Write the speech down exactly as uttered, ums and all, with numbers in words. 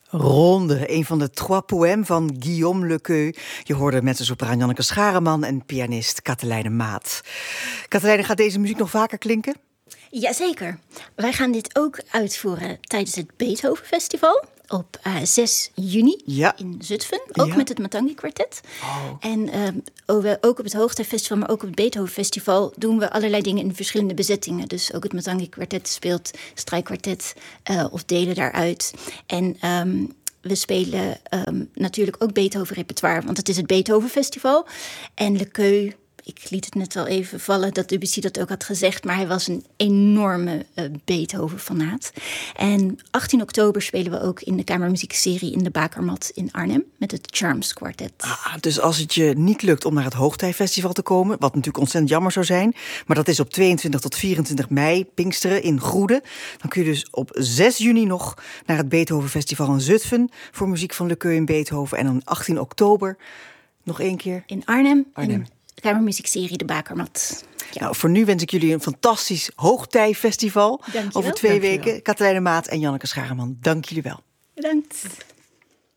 Ronde, een van de trois poèmes van Guillaume Lequeux. Je hoorde met de sopraan Janneke Schareman en pianist Katelijne Maat. Katelijne, gaat deze muziek nog vaker klinken? Jazeker. Wij gaan dit ook uitvoeren tijdens het Beethoven Festival op uh, zes juni ja. in Zutphen. Ook ja. met het Matangi Quartet. Oh. En uh, ook op het Hoogtijfestival, maar ook op het Beethoven Festival doen we allerlei dingen in verschillende bezettingen. Dus ook het Matangi Quartet speelt strijkkwartet uh, of delen daaruit. En um, we spelen um, natuurlijk ook Beethoven repertoire, want het is het Beethoven Festival. En Lequeux, ik liet het net al even vallen dat Debussy dat ook had gezegd, maar hij was een enorme uh, Beethoven-fanaat. En achttien oktober spelen we ook in de kamermuziekserie in de Bakermat in Arnhem met het Charms Quartet. Ah, dus als het je niet lukt om naar het Hoogtijfestival te komen, wat natuurlijk ontzettend jammer zou zijn, maar dat is op tweeëntwintig tot vierentwintig mei, Pinksteren in Goede, dan kun je dus op zes juni nog naar het Beethoven Festival in Zutphen voor muziek van Lequeux en Beethoven. En dan achttien oktober nog één keer in Arnhem. Arnhem. In de kamermuziekserie de Bakermat. Ja. Nou, voor nu wens ik jullie een fantastisch Hoogtijfestival over twee Dankjewel. weken. Katelijne Maat en Janneke Schareman, dank jullie wel. Bedankt.